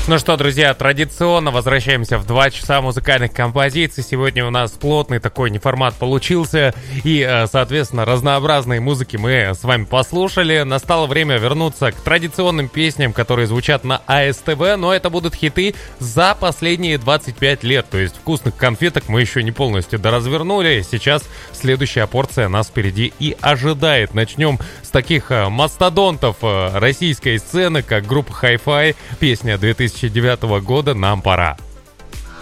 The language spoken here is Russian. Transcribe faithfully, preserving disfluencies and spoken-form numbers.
Ну что, друзья, традиционно возвращаемся в два часа музыкальных композиций. Сегодня у нас плотный такой неформат получился. И, соответственно, разнообразные музыки мы с вами послушали. Настало время вернуться к традиционным песням, которые звучат на АСТВ. Но это будут хиты за последние двадцать пять лет. То есть вкусных конфеток мы еще не полностью доразвернули. Сейчас следующая порция нас впереди и ожидает. Начнем с таких мастодонтов российской сцены, как группа Hi-Fi. Песня две тысячи девятого года «Нам пора».